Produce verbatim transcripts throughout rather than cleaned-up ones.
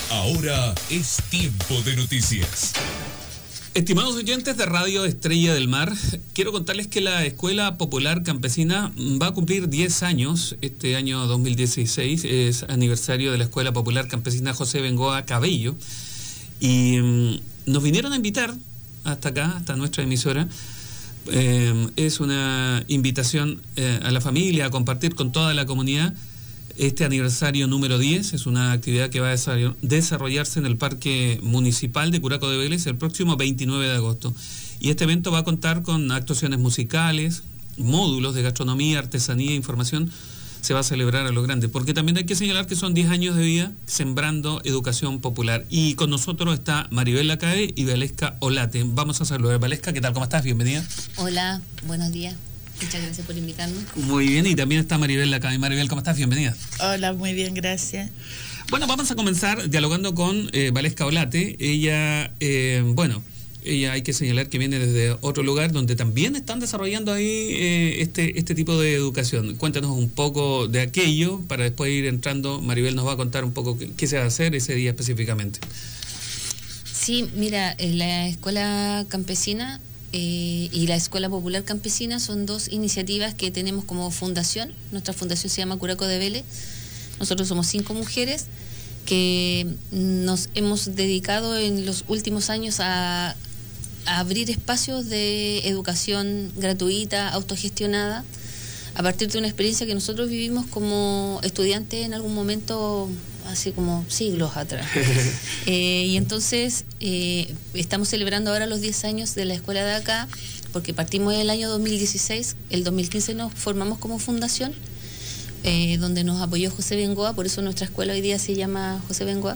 Ahora es tiempo de noticias. Estimados oyentes de Radio Estrella del Mar, quiero contarles que la Escuela Popular Campesina va a cumplir diez años. Este año dos mil dieciséis es aniversario de la Escuela Popular Campesina José Bengoa Cabello. Y um, nos vinieron a invitar hasta acá, hasta nuestra emisora. Eh, es una invitación eh, a la familia a compartir con toda la comunidad este aniversario número diez. Es una actividad que va a desarrollarse en el Parque Municipal de Curaco de Vélez el próximo veintinueve de agosto. Y este evento va a contar con actuaciones musicales, módulos de gastronomía, artesanía e información. Se va a celebrar a lo grande, porque también hay que señalar que son diez años de vida sembrando educación popular. Y con nosotros está Maribel Lacabe y Valesca Olate. Vamos a saludar. Valesca, ¿qué tal? ¿Cómo estás? Bienvenida. Hola, buenos días. Muchas gracias por invitarme. Muy bien, y también está Maribel Lacabe. Maribel, ¿cómo estás? Bienvenida. Hola, muy bien, gracias. Bueno, vamos a comenzar dialogando con eh, Valesca Olate. Ella, eh, bueno, ella hay que señalar que viene desde otro lugar donde también están desarrollando ahí eh, este, este tipo de educación. Cuéntanos un poco de aquello para después ir entrando. Maribel nos va a contar un poco qué, qué se va a hacer ese día específicamente. Sí, mira, la Escuela Campesina eh, y la Escuela Popular Campesina son dos iniciativas que tenemos como fundación. Nuestra fundación se llama Curaco de Vélez. Nosotros somos cinco mujeres que nos hemos dedicado en los últimos años a, a abrir espacios de educación gratuita, autogestionada, a partir de una experiencia que nosotros vivimos como estudiantes en algún momento, así como siglos atrás. eh, y entonces eh, estamos celebrando ahora los diez años de la escuela de acá, porque partimos en el año dos mil dieciséis, el dos mil quince nos formamos como fundación, Eh, donde nos apoyó José Bengoa, por eso nuestra escuela hoy día se llama José Bengoa.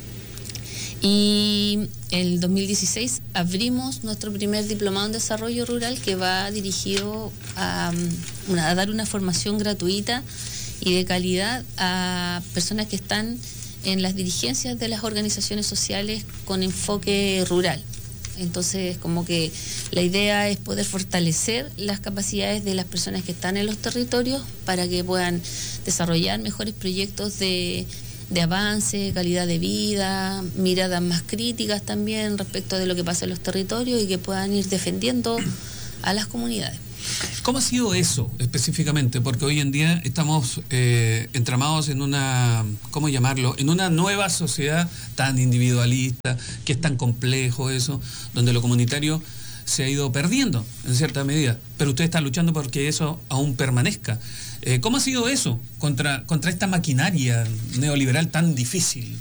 Y el dos mil dieciséis abrimos nuestro primer diplomado en desarrollo rural, que va dirigido a, una, a dar una formación gratuita y de calidad a personas que están en las dirigencias de las organizaciones sociales con enfoque rural. Entonces, como que la idea es poder fortalecer las capacidades de las personas que están en los territorios para que puedan desarrollar mejores proyectos de, de avance, calidad de vida, miradas más críticas también respecto de lo que pasa en los territorios y que puedan ir defendiendo a las comunidades. ¿Cómo ha sido eso específicamente? Porque hoy en día estamos eh, entramados en una, ¿cómo llamarlo? En una nueva sociedad tan individualista, que es tan complejo eso, donde lo comunitario se ha ido perdiendo en cierta medida, pero usted está luchando porque eso aún permanezca. Eh, ¿Cómo ha sido eso contra, contra esta maquinaria neoliberal tan difícil?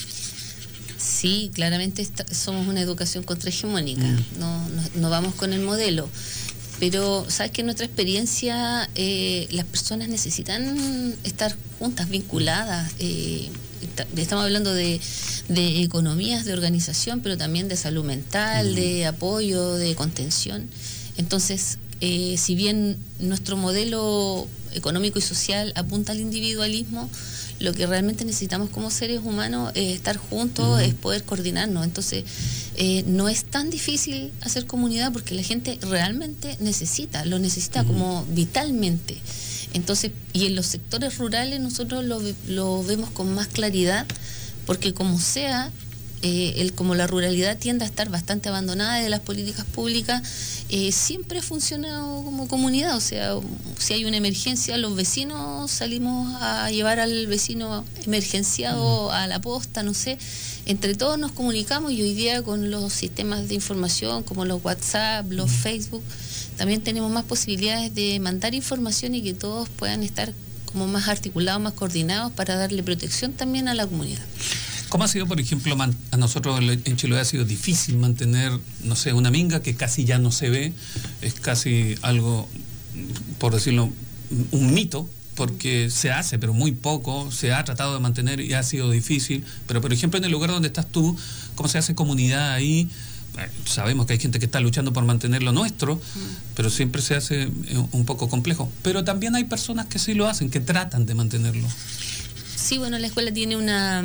Sí, claramente está, somos una educación contrahegemónica, mm. no, no, no vamos con el modelo. Pero, ¿sabes que en nuestra experiencia eh, las personas necesitan estar juntas, vinculadas? Eh, estamos hablando de, de economías, de organización, pero también de salud mental, mm. de apoyo, de contención. Entonces, eh, si bien nuestro modelo económico y social apunta al individualismo, lo que realmente necesitamos como seres humanos es estar juntos, uh-huh. es poder coordinarnos. Entonces, eh, no es tan difícil hacer comunidad porque la gente realmente necesita, lo necesita uh-huh. como vitalmente. Entonces, y en los sectores rurales nosotros lo, lo vemos con más claridad, porque como sea, eh, el, como la ruralidad tiende a estar bastante abandonada de las políticas públicas, eh, siempre ha funcionado como comunidad. O sea, si hay una emergencia, los vecinos salimos a llevar al vecino emergenciado uh-huh. a la posta, no sé. Entre todos nos comunicamos, y hoy día con los sistemas de información como los WhatsApp, los uh-huh. Facebook, también tenemos más posibilidades de mandar información y que todos puedan estar como más articulados, más coordinados para darle protección también a la comunidad. ¿Cómo ha sido, por ejemplo, man, a nosotros en Chiloé ha sido difícil mantener, no sé, una minga que casi ya no se ve? Es casi algo, por decirlo, un mito, porque se hace, pero muy poco, se ha tratado de mantener y ha sido difícil. Pero, por ejemplo, en el lugar donde estás tú, ¿cómo se hace comunidad ahí? Sabemos que hay gente que está luchando por mantener lo nuestro, mm. pero siempre se hace un poco complejo. Pero también hay personas que sí lo hacen, que tratan de mantenerlo. Sí, bueno, la escuela tiene una,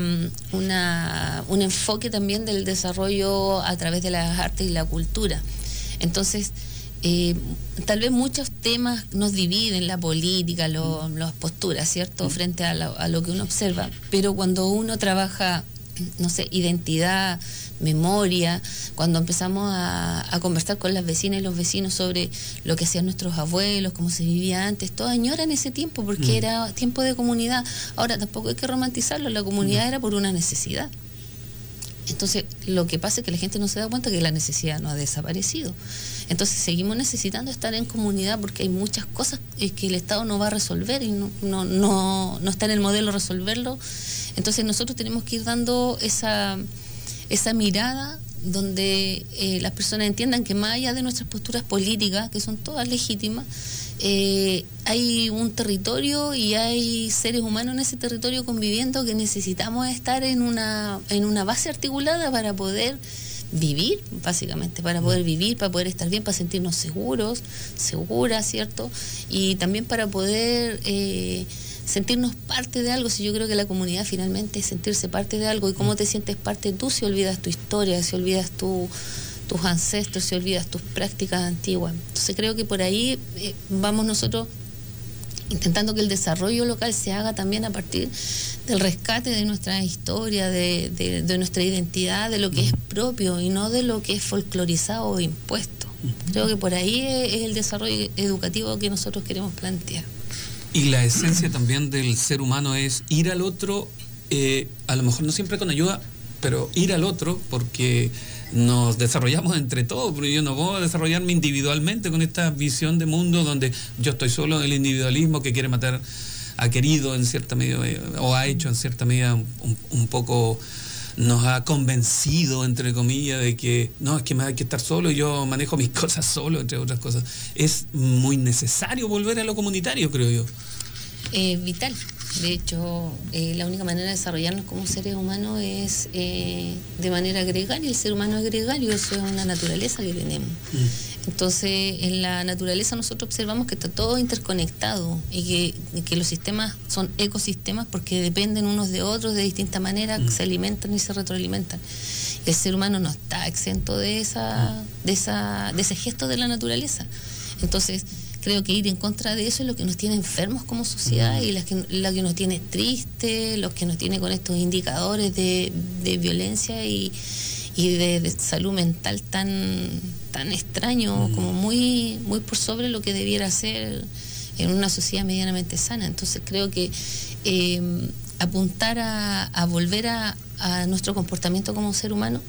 una, un enfoque también del desarrollo a través de las artes y la cultura. Entonces, eh, tal vez muchos temas nos dividen, la política, lo, las posturas, ¿cierto?, frente a lo, a lo que uno observa. Pero cuando uno trabaja no sé, identidad, memoria, cuando empezamos a, a conversar con las vecinas y los vecinos sobre lo que hacían nuestros abuelos, cómo se vivía antes, todos añoran ese tiempo porque mm. era tiempo de comunidad. Ahora tampoco hay que romantizarlo, la comunidad mm. era por una necesidad. Entonces, lo que pasa es que la gente no se da cuenta que la necesidad no ha desaparecido. Entonces, seguimos necesitando estar en comunidad porque hay muchas cosas que el Estado no va a resolver y no, no, no, no está en el modelo resolverlo. Entonces, nosotros tenemos que ir dando esa, esa mirada donde eh, las personas entiendan que más allá de nuestras posturas políticas, que son todas legítimas, eh, hay un territorio y hay seres humanos en ese territorio conviviendo que necesitamos estar en una, en una base articulada para poder vivir, básicamente, para poder vivir, para poder estar bien, para sentirnos seguros, seguras, ¿cierto? Y también para poder eh, sentirnos parte de algo. Si yo creo que la comunidad finalmente es sentirse parte de algo, y cómo te sientes parte tú si olvidas tu historia, si olvidas tu tus ancestros, si olvidas tus prácticas antiguas. Entonces creo que por ahí eh, vamos nosotros intentando que el desarrollo local se haga también a partir del rescate de nuestra historia, de, de, de nuestra identidad, de lo que es propio y no de lo que es folclorizado o impuesto. Creo que por ahí es, es el desarrollo educativo que nosotros queremos plantear. Y la esencia también del ser humano es ir al otro, eh, a lo mejor no siempre con ayuda, pero ir al otro porque nos desarrollamos entre todos, porque yo no voy a desarrollarme individualmente con esta visión de mundo donde yo estoy solo en el individualismo que quiere matar a querido en cierta medida, o ha hecho en cierta medida un, un poco, nos ha convencido, entre comillas, de que no, es que me hay que estar solo y yo manejo mis cosas solo, entre otras cosas. Es muy necesario volver a lo comunitario, creo yo. Eh, vital. De hecho, eh, la única manera de desarrollarnos como seres humanos es eh, de manera gregaria. El ser humano es gregario, eso es una naturaleza que tenemos. Mm. Entonces, en la naturaleza nosotros observamos que está todo interconectado y que, y que los sistemas son ecosistemas porque dependen unos de otros de distinta manera, mm. se alimentan y se retroalimentan. El ser humano no está exento de esa, mm. de esa, de ese gesto de la naturaleza. Entonces, creo que ir en contra de eso es lo que nos tiene enfermos como sociedad y la que, la que nos tiene tristes, los que nos tiene con estos indicadores de, de violencia y, y de, de salud mental tan, tan extraño, como muy, muy por sobre lo que debiera ser en una sociedad medianamente sana. Entonces creo que eh, apuntar a, a volver a, a nuestro comportamiento como ser humano